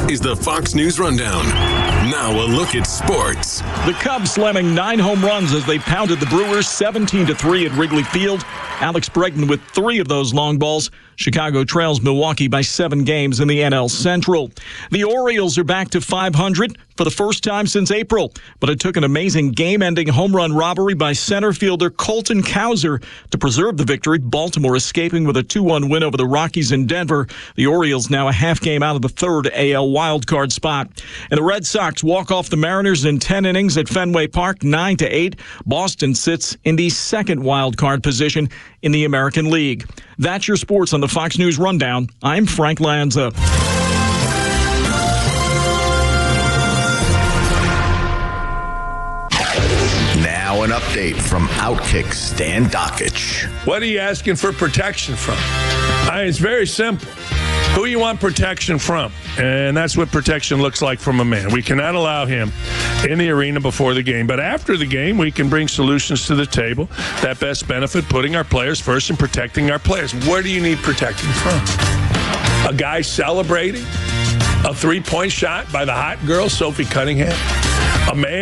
is the Fox News Rundown. Now a look at sports. The Cubs slamming 9 home runs as they pounded the Brewers 17-3 at Wrigley Field. Alex Bregman with 3 of those long balls. Chicago trails Milwaukee by 7 games in the NL Central. The Orioles are back to 500 for the first time since April, but it took an amazing game-ending home run robbery by center fielder Colton Cowser to preserve the victory. Baltimore escaping with a 2-1 win over the Rockies in Denver. The Orioles now a half game out of the third AL wildcard spot. And the Red Sox walk off the Mariners in 10 innings at Fenway Park, 9-8. Boston sits in the second wildcard position in the American League. That's your sports on the Fox News Rundown. I'm Frank Lanza. Now an update from Outkick Stan Dockich. What are you asking for protection from? It's very simple. Who you want protection from? And that's what protection looks like from a man. We cannot allow him in the arena before the game. But after the game, we can bring solutions to the table that best benefit putting our players first and protecting our players. Where do you need protecting from? A guy celebrating a 3-point shot by the hot girl, Sophie Cunningham? A man